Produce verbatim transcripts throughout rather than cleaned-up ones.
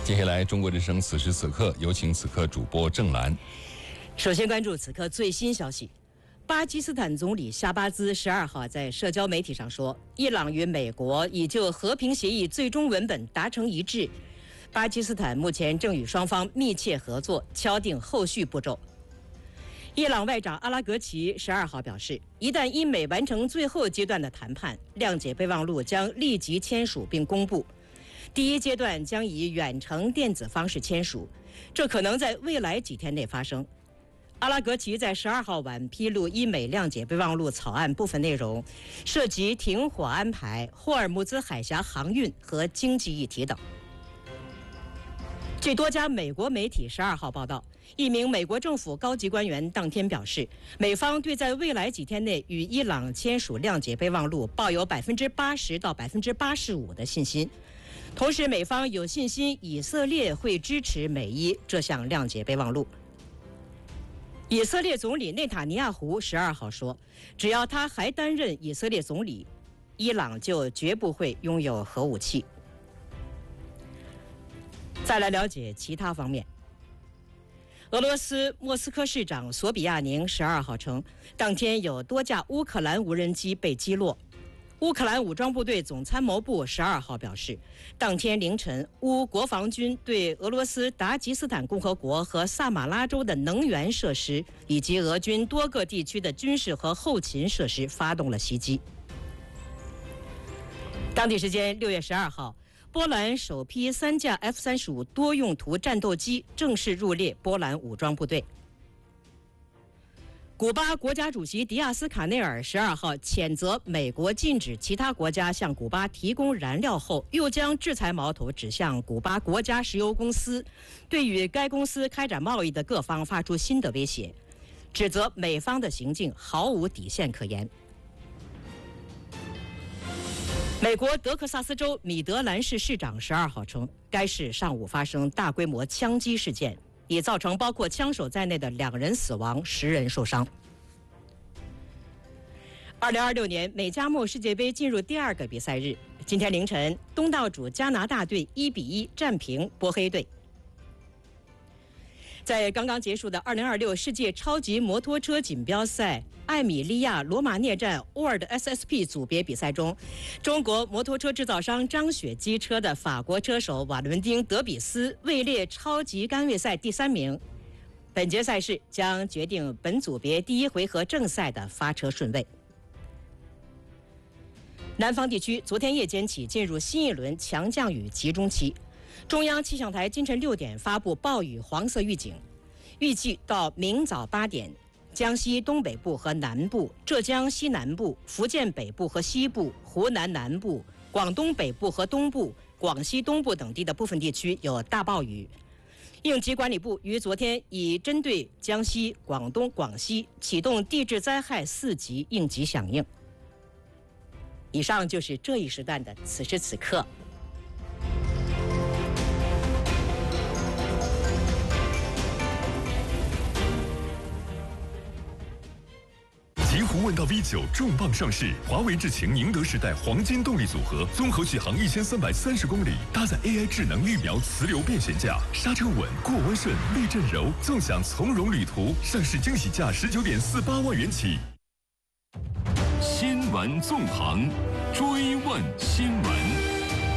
接下来，中国之声此时此刻有请此刻主播郑兰。 首先关注此刻最新消息。巴基斯坦总理夏巴兹十二号在社交媒体上说，伊朗与美国已就和平协议最终文本达成一致，巴基斯坦目前正与双方密切合作，敲定后续步骤。伊朗外长阿拉格齐十二号表示，一旦伊美完成最后阶段的谈判，谅解备忘录将立即签署并公布。第一阶段将以远程电子方式签署，这可能在未来几天内发生。阿拉格齐在十二号晚披露伊美谅解备忘录草案部分内容，涉及停火安排、霍尔木兹海峡航运和经济议题等。据多家美国媒体十二号报道，一名美国政府高级官员当天表示，美方对在未来几天内与伊朗签署谅解备忘录抱有百分之八十到百分之八十五的信心。同时，美方有信心以色列会支持美伊这项谅解备忘录。以色列总理内塔尼亚胡十二号说，只要他还担任以色列总理，伊朗就绝不会拥有核武器。再来了解其他方面。俄罗斯莫斯科市长索比亚宁十二号称，当天有多架乌克兰无人机被击落。乌克兰武装部队总参谋部十二号表示，当天凌晨，乌国防军对俄罗斯达吉斯坦共和国和萨马拉州的能源设施以及俄军多个地区的军事和后勤设施发动了袭击。当地时间六月十二号，波兰首批三架 F 三十五多用途战斗机正式入列波兰武装部队。古巴国家主席迪亚斯卡内尔十二号谴责美国禁止其他国家向古巴提供燃料后，又将制裁矛头指向古巴国家石油公司，对与该公司开展贸易的各方发出新的威胁，指责美方的行径毫无底线可言。美国德克萨斯州米德兰市市长十二号称，该市上午发生大规模枪击事件，已造成包括枪手在内的两人死亡，十人受伤。二零二六年美加墨世界杯进入第二个比赛日，今天凌晨，东道主加拿大队一比一战平波黑队。在刚刚结束的二零二六世界超级摩托车锦标赛艾米利亚罗马涅站 World S S P 组别比赛中，中国摩托车制造商张雪机车的法国车手瓦伦丁·德比斯位列超级杆位赛第三名。本届赛事将决定本组别第一回合正赛的发车顺位。南方地区昨天夜间起进入新一轮强降雨集中期。中央气象台今晨六点发布暴雨黄色预警，预计到明早八点，江西东北部和南部、浙江西南部、福建北部和西部、湖南南部、广东北部和东部、广西东部等地的部分地区有大暴雨。应急管理部于昨天已针对江西、广东、广西启动地质灾害四级应急响应。以上就是这一时段的此时此刻。 极狐问道 V 九重磅上市，华为智擎宁德时代黄金动力组合，综合续航一千三百三十公里，搭载 A I 智能预瞄磁流变悬架，刹车稳，过弯顺，避震柔，纵享从容旅途。上市惊喜价十九点四八万元起。 新闻纵横，追问新闻。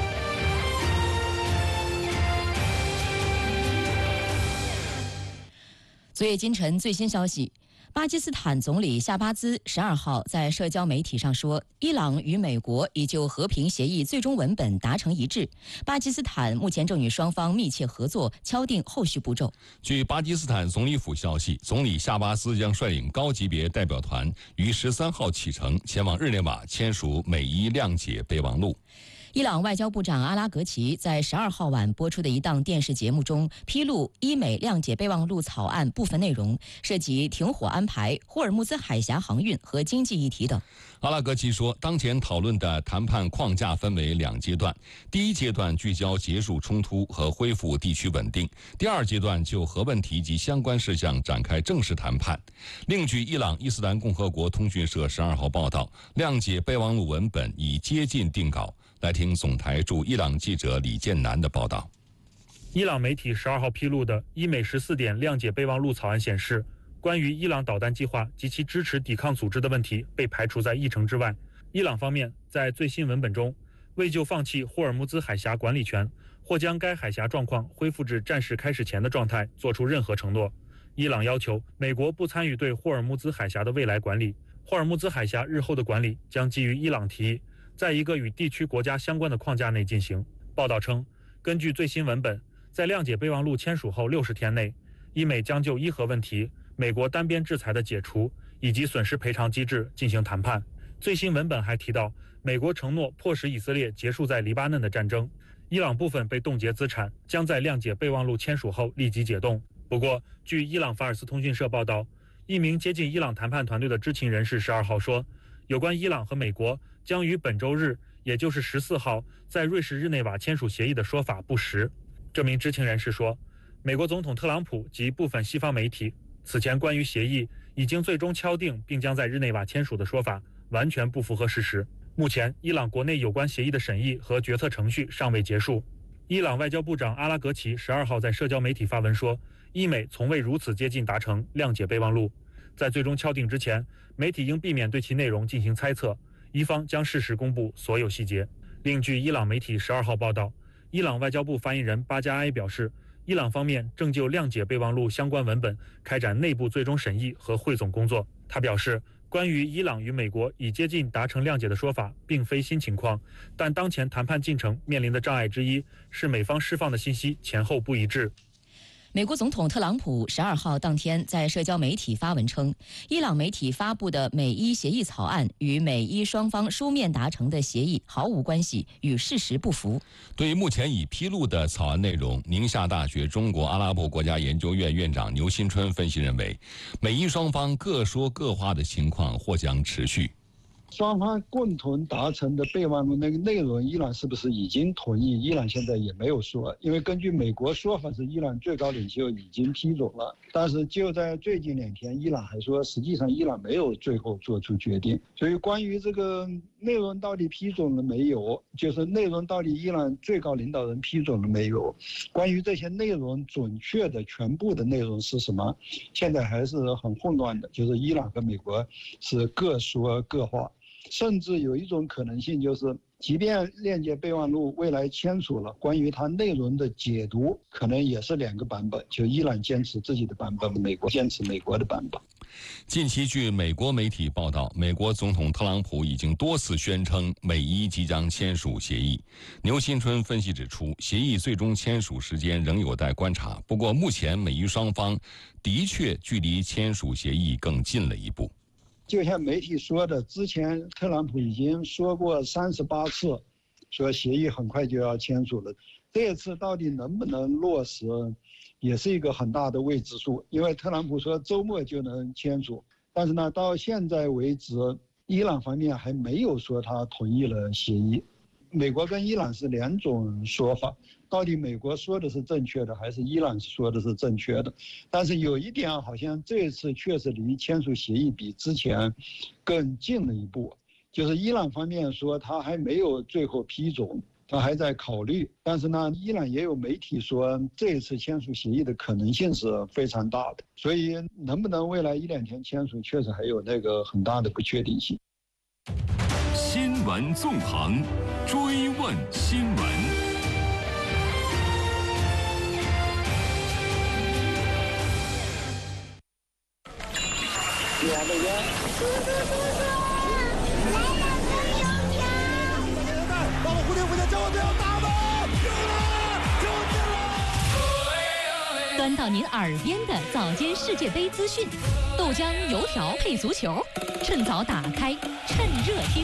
昨夜今晨最新消息。巴基斯坦总理夏巴兹十二号在社交媒体上说，伊朗与美国已就和平协议最终文本达成一致，巴基斯坦目前正与双方密切合作，敲定后续步骤。 据巴基斯坦总理府消息，总理夏巴斯将率领高级别代表团于十三号启程，前往日内瓦签署美伊谅解备忘录。 伊朗外交部长阿拉格齐在十二号晚播出的一档电视节目中披露伊美谅解备忘录草案部分内容，涉及停火安排、霍尔木兹海峡航运和经济议题等。 阿拉格齐说，当前讨论的谈判框架分为两阶段，第一阶段聚焦结束冲突和恢复地区稳定，第二阶段就核问题及相关事项展开正式谈判。另据伊朗伊斯兰共和国通讯社十二号报道，谅解备忘录文本已接近定稿。来听总台驻伊朗记者李建南的报道。 伊朗媒体十二号披露的伊美十四点谅解备忘录草案显示，关于伊朗导弹计划及其支持抵抗组织的问题被排除在议程之外。伊朗方面在最新文本中，为就放弃霍尔木兹海峡管理权或将该海峡状况恢复至战事开始前的状态做出任何承诺。伊朗要求美国不参与对霍尔木兹海峡的未来管理，霍尔木兹海峡日后的管理将基于伊朗提议，在一个与地区国家相关的框架内进行。报道称，根据最新文本，在谅解备忘录签署后六十天内，伊美将就伊核问题、美国单边制裁的解除以及损失赔偿机制进行谈判。最新文本还提到，美国承诺迫使以色列结束在黎巴嫩的战争，伊朗部分被冻结资产将在谅解备忘录签署后立即解冻。不过，据伊朗法尔斯通讯社报道，一名接近伊朗谈判团队的知情人士十二号说，有关伊朗和美国将于本周日，也就是十四号，在瑞士日内瓦签署协议的说法不实。这名知情人士说，美国总统特朗普及部分西方媒体此前关于协议已经最终敲定并将在日内瓦签署的说法完全不符合事实。目前，伊朗国内有关协议的审议和决策程序尚未结束。伊朗外交部长阿拉格齐十二号在社交媒体发文说，伊美从未如此接近达成谅解备忘录。在最终敲定之前，媒体应避免对其内容进行猜测，伊方将适时公布所有细节。另据伊朗媒体十二号报道，伊朗外交部发言人巴加埃表示，伊朗方面正就谅解备忘录相关文本开展内部最终审议和汇总工作。他表示，关于伊朗与美国已接近达成谅解的说法并非新情况，但当前谈判进程面临的障碍之一是美方释放的信息前后不一致。 美国总统特朗普十二号当天在社交媒体发文称，伊朗媒体发布的美伊协议草案与美伊双方书面达成的协议毫无关系，与事实不符。 对于目前已披露的草案内容，宁夏大学中国阿拉伯国家研究院院长牛新春分析认为，美伊双方各说各话的情况或将持续。 双方共同达成的备忘录那个内容，伊朗是不是已经同意？伊朗现在也没有说，因为根据美国说法是伊朗最高领袖已经批准了，但是就在最近两天，伊朗还说实际上伊朗没有最后做出决定。所以关于这个内容到底批准了没有，就是内容到底伊朗最高领导人批准了没有，关于这些内容准确的全部的内容是什么，现在还是很混乱的，就是伊朗和美国是各说各话。甚至有一种可能性，就是即便谅解备忘录未来签署了，关于它内容的解读可能也是两个版本，就伊朗坚持自己的版本，美国坚持美国的版本。 近期据美国媒体报道，美国总统特朗普已经多次宣称美伊即将签署协议。牛新春分析指出，协议最终签署时间仍有待观察，不过目前美伊双方的确距离签署协议更近了一步。 就像媒体说的，之前特朗普已经说过三十八次，说协议很快就要签署了。这次到底能不能落实，也是一个很大的未知数。因为特朗普说周末就能签署，但是呢，到现在为止，伊朗方面还没有说他同意了协议。美国跟伊朗是两种说法，到底美国说的是正确的，还是伊朗说的是正确的？但是有一点，好像这次确实离签署协议比之前更近了一步，就是伊朗方面说他还没有最后批准，他还在考虑。但是呢，伊朗也有媒体说这次签署协议的可能性是非常大的，所以能不能未来一两天签署，确实还有那个很大的不确定性。 新闻纵横，追问新闻。 来了呀！叔叔叔叔，来了个油条！ 把我蝴蝶蝴蝶，叫我不要打我！救了，救命了！ 端到您耳边的早间世界杯资讯，豆浆油条配足球，趁早打开，趁热听。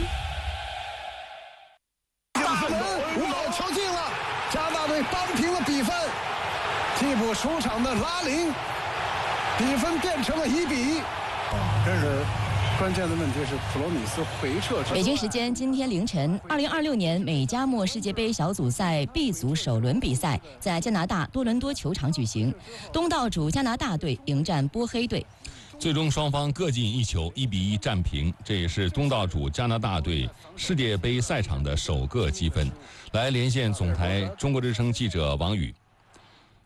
大门五号敲进了，加拿大队扳平了比分。替补出场的拉林，比分变成了一比一。但是关键的问题是普罗米斯回撤之后。 北京时间今天凌晨，二零二六年美加墨世界杯小组赛 B 组首轮比赛在加拿大多伦多球场举行，东道主加拿大队迎战波黑队。 最终双方各进一球，一比一战平，这也是东道主加拿大队世界杯赛场的首个积分。来连线总台中国之声记者王宇。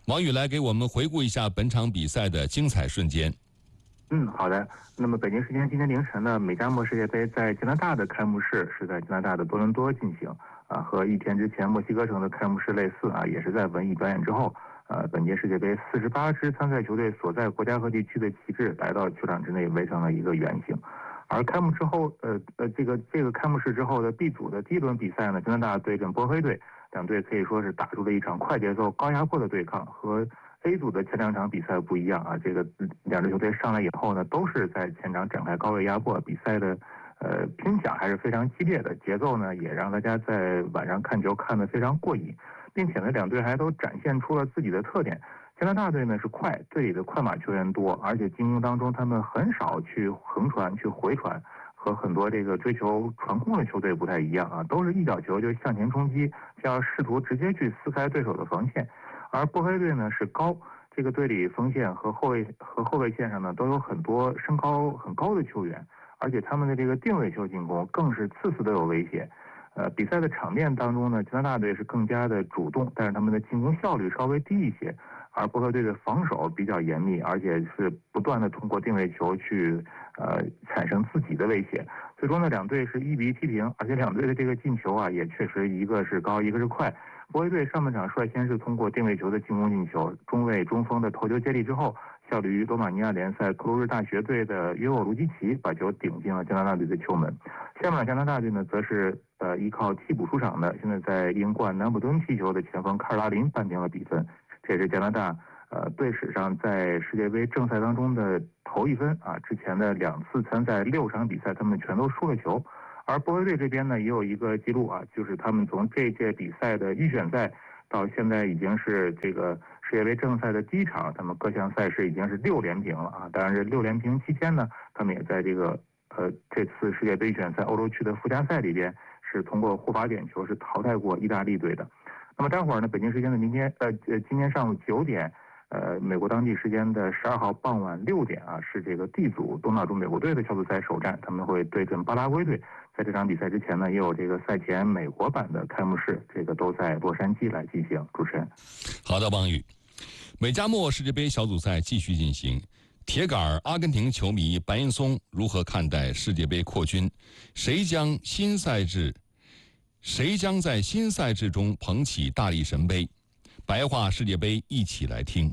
王宇来给我们回顾一下本场比赛的精彩瞬间。 嗯，好的。那么北京时间今天凌晨呢，美加墨世界杯在加拿大的开幕式是在加拿大的多伦多进行啊，和一天之前墨西哥城的开幕式类似啊，也是在文艺表演之后，呃，本届世界杯四十八支参赛球队所在国家和地区的旗帜来到球场之内围成了一个圆形。而开幕之后，呃呃，这个这个开幕式之后的 B 组的第一轮比赛呢，加拿大对阵波黑队，两队可以说是打出了一场快节奏、高压迫的对抗。和 A 组的前两场比赛不一样啊，这个两支球队上来以后呢，都是在前场展开高位压迫，比赛的呃拼抢还是非常激烈的，节奏呢也让大家在晚上看球看得非常过瘾，并且呢两队还都展现出了自己的特点。加拿大队呢是快，队里的快马球员多，而且进攻当中他们很少去横传、去回传，和很多这个追求传控的球队不太一样啊，都是一脚球就向前冲击，就要试图直接去撕开对手的防线。而波黑队呢是高，这个队里锋线和后卫和后卫线上呢都有很多身高很高的球员，而且他们的这个定位球进攻更是次次都有威胁。呃，比赛的场面当中呢，加拿大队是更加的主动，但是他们的进攻效率稍微低一些，而波黑队的防守比较严密，而且是不断的通过定位球去呃产生自己的威胁。最终呢，两队是一比一踢平，而且两队的这个进球啊也确实一个是高，一个是快。波黑队上半场率先是通过定位球的进攻进球，中卫中锋的头球接力之后，效力于罗马尼亚联赛克鲁日大学队的约沃卢基奇把球顶进了加拿大队的球门。下半场加拿大队呢，则是呃依靠替补出场的，现在在英冠南普敦踢球的前锋卡尔拉林扳平了比分，这也是加拿大呃队史上在世界杯正赛当中的头一分啊！之前的两次参赛六场比赛，他们全都输了球。而波黑队这边呢，也有一个记录啊，就是他们从这届比赛的预选赛到现在已经是这个世界杯正赛的第一场，他们各项赛事已经是六连平了啊！当然，这六连平期间呢，他们也在这个呃这次世界杯预选赛欧洲区的附加赛里边是通过护罚点球是淘汰过意大利队的。那么待会儿呢，北京时间的明天呃呃今天上午九点。呃，美国当地时间的十二号傍晚六点啊，是这个 D 组东道主美国队的小组赛首战，他们会对阵巴拉圭队。在这场比赛之前呢，也有这个赛前美国版的开幕式，这个都在洛杉矶来进行。主持人， 好的，王宇。美加墨世界杯小组赛继续进行，铁杆阿根廷球迷白岩松如何看待世界杯扩军？谁将新赛制？谁将在新赛制中捧起大力神杯？白话世界杯，一起来听。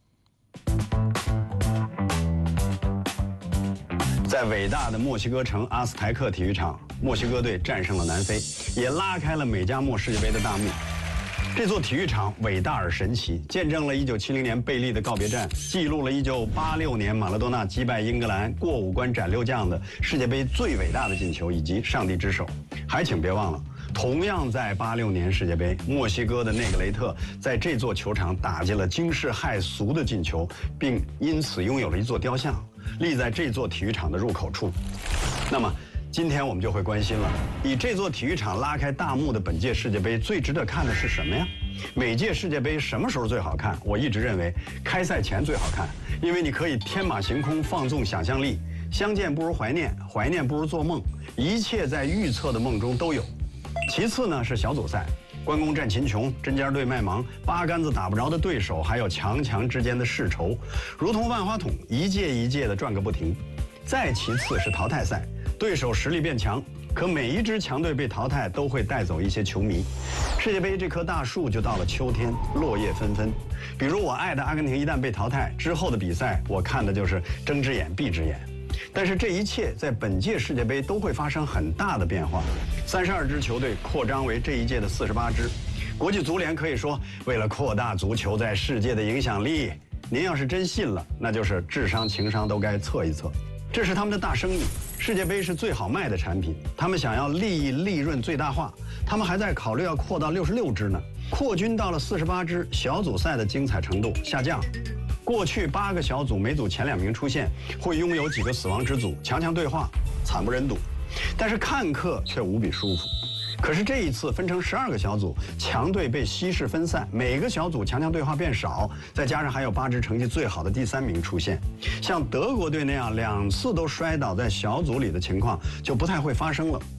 在伟大的墨西哥城阿斯台克体育场，墨西哥队战胜了南非，也拉开了美加墨世界杯的大幕。这座体育场伟大而神奇，见证了一九七零年贝利的告别战，记录了一九八六年马拉多纳击败英格兰过五关斩六将的世界杯最伟大的进球以及上帝之手。还请别忘了，同样在八六年世界杯，墨西哥的内格雷特在这座球场打进了惊世骇俗的进球，并因此拥有了一座雕像，立在这座体育场的入口处。那么今天我们就会关心了，以这座体育场拉开大幕的本届世界杯最值得看的是什么呀？每届世界杯什么时候最好看？我一直认为开赛前最好看，因为你可以天马行空，放纵想象力，相见不如怀念，怀念不如做梦，一切在预测的梦中都有。其次呢是小组赛，关公战秦琼，针尖对麦芒，八竿子打不着的对手，还有强强之间的世仇，如同万花筒，一届一届的转个不停。再其次是淘汰赛，对手实力变强，可每一支强队被淘汰都会带走一些球迷。世界杯这棵大树就到了秋天，落叶纷纷。比如我爱的阿根廷一旦被淘汰之后的比赛，我看的就是睁只眼闭只眼。但是这一切在本届世界杯都会发生很大的变化，三十二支球队扩张为这一届的四十八支。国际足联可以说，为了扩大足球在世界的影响力，您要是真信了，那就是智商情商都该测一测。这是他们的大生意，世界杯是最好卖的产品，他们想要利益利润最大化，他们还在考虑要扩到六十六支呢。扩军到了四十八支，小组赛的精彩程度下降。过去八个小组每组前两名出现，会拥有几个死亡之组，强强对话，惨不忍睹。但是看客却无比舒服。可是这一次分成十二个小组，强队被稀释分散，每个小组强强对话变少，再加上还有八支成绩最好的第三名出现，像德国队那样两次都摔倒在小组里的情况就不太会发生了。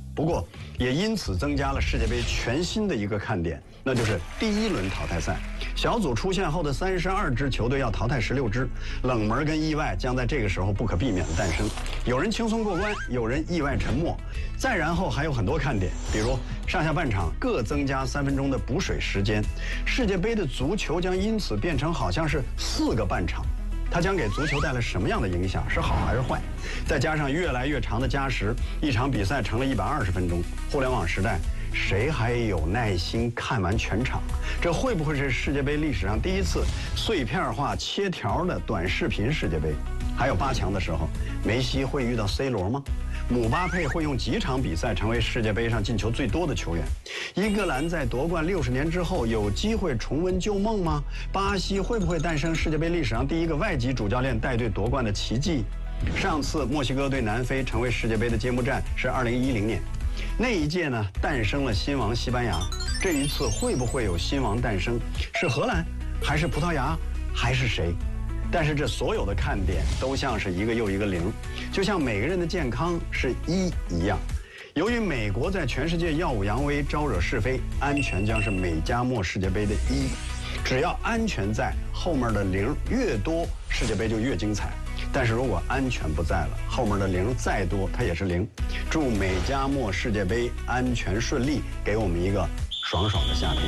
不过，也因此增加了世界杯全新的一个看点，那就是第一轮淘汰赛。小组出现后的三十二支球队要淘汰十六支，冷门跟意外将在这个时候不可避免的诞生。有人轻松过关，有人意外沉没。再然后还有很多看点，比如上下半场各增加三分钟的补水时间，世界杯的足球将因此变成好像是四个半场。它将给足球带来什么样的影响？是好还是坏？再加上越来越长的加时，一场比赛成了一百二十分钟。互联网时代，谁还有耐心看完全场？这会不会是世界杯历史上第一次碎片化切条的短视频世界杯？还有八强的时候，梅西会遇到 C 罗吗？姆巴佩会用几场比赛成为世界杯上进球最多的球员？英格兰在夺冠六十年之后有机会重温旧梦吗？巴西会不会诞生世界杯历史上第一个外籍主教练带队夺冠的奇迹？上次墨西哥对南非成为世界杯的揭幕战是二零一零年，那一届呢诞生了新王西班牙。这一次会不会有新王诞生？是荷兰，还是葡萄牙，还是谁？但是这所有的看点都像是一个又一个零，就像每个人的健康是一一样。由于美国在全世界耀武扬威、招惹是非，安全将是美加墨世界杯的一。只要安全在，后面的零越多，世界杯就越精彩。但是如果安全不在了，后面的零再多，它也是零。祝美加墨世界杯安全顺利，给我们一个爽爽的夏天。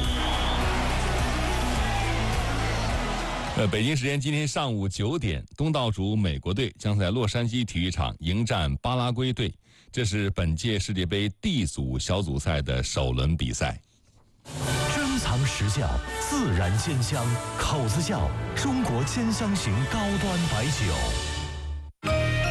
呃，北京时间今天上午九点，东道主美国队将在洛杉矶体育场迎战巴拉圭队，这是本届世界杯 D 组小组赛的首轮比赛。 珍藏实窖，自然鲜香，口子窖中国兼香型高端白酒。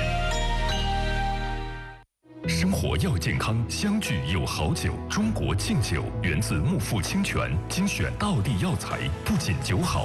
生活要健康，相聚有好酒。中国敬酒源自木富清泉，精选道地药材，不仅酒好。